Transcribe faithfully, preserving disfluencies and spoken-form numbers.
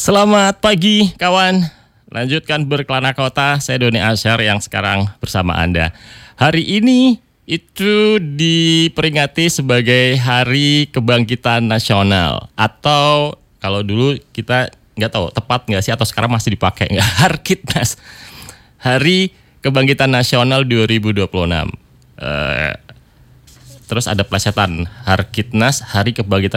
Selamat pagi kawan, lanjutkan berkelana kota, saya Doni Asyar yang sekarang bersama Anda. Hari ini itu diperingati sebagai Hari Kebangkitan Nasional, atau kalau dulu kita nggak tahu tepat nggak sih atau sekarang masih dipakai nggak, Harkitnas, Hari Kebangkitan Nasional dua ribu dua puluh enam. Uh, terus ada plesetan, Harkitnas, Hari Kebangkitan